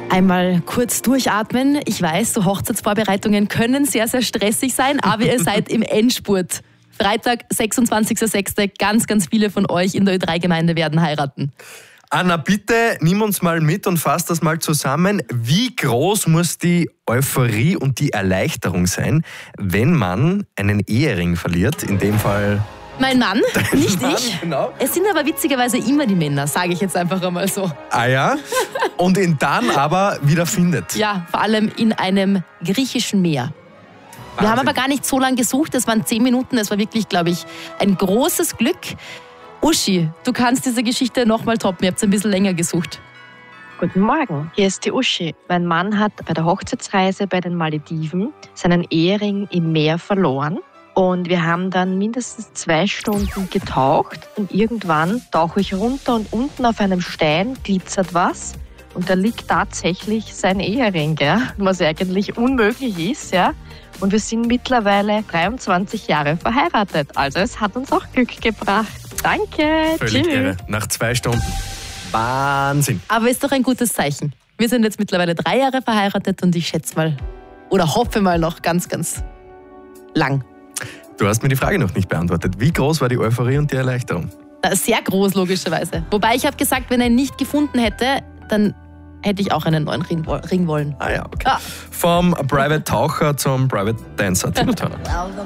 Einmal kurz durchatmen. Ich weiß, so Hochzeitsvorbereitungen können sehr, sehr stressig sein, aber ihr seid im Endspurt. Freitag, 26.06. Ganz, ganz viele von euch in der Ö3-Gemeinde werden heiraten. Anna, bitte nimm uns mal mit und fass das mal zusammen. Wie groß muss die Euphorie und die Erleichterung sein, wenn man einen Ehering verliert? In dem Fall... Mein Mann, nicht Mann, ich. genau. Es sind aber witzigerweise immer die Männer, sage ich jetzt einfach einmal so. Ah ja? Und ihn dann aber wieder findet. Ja, vor allem in einem griechischen Meer. Wir haben aber gar nicht so lange gesucht, das waren 10 Minuten, es war wirklich, glaube ich, ein großes Glück. Uschi, du kannst diese Geschichte nochmal toppen, ihr habt ein bisschen länger gesucht. Guten Morgen, hier ist die Uschi. Mein Mann hat bei der Hochzeitsreise bei den Malediven seinen Ehering im Meer verloren. Und wir haben dann mindestens 2 Stunden getaucht und irgendwann tauche ich runter und unten auf einem Stein glitzert was und da liegt tatsächlich sein Ehering, ja, was eigentlich unmöglich ist, ja. Und wir sind mittlerweile 23 Jahre verheiratet, also es hat uns auch Glück gebracht. Danke, Völlig tschüss. irre. Nach 2 Stunden. Wahnsinn. Aber ist doch ein gutes Zeichen. Wir sind jetzt mittlerweile 3 Jahre verheiratet und ich schätze mal, oder hoffe mal noch ganz, ganz lang. Du hast mir die Frage noch nicht beantwortet. Wie groß war die Euphorie und die Erleichterung? Sehr groß, logischerweise. Wobei ich habe gesagt, wenn er ihn nicht gefunden hätte, dann hätte ich auch einen neuen Ring wollen. Ah ja, okay. Vom Private Taucher zum Private Dancer, Tina Turner.